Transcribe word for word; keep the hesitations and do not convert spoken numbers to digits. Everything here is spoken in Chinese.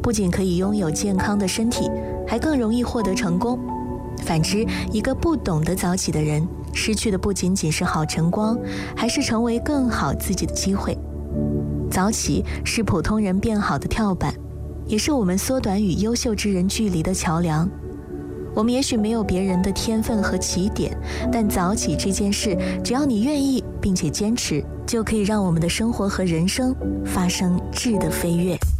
不仅可以拥有健康的身体，还更容易获得成功。反之，一个不懂得早起的人，失去的不仅仅是好晨光，还是成为更好自己的机会。早起是普通人变好的跳板，也是我们缩短与优秀之人距离的桥梁。我们也许没有别人的天分和起点，但早起这件事，只要你愿意并且坚持，就可以让我们的生活和人生发生质的飞跃。